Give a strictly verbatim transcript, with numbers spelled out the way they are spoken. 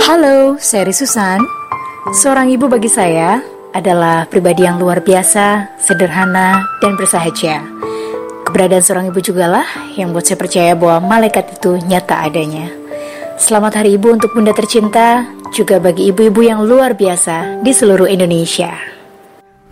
Halo, saya Ri Susan. Seorang ibu bagi saya adalah pribadi yang luar biasa, sederhana, dan bersahaja. Keberadaan seorang ibu jugalah yang membuat saya percaya bahwa malaikat itu nyata adanya. Selamat Hari Ibu untuk Bunda tercinta, juga bagi ibu-ibu yang luar biasa di seluruh Indonesia.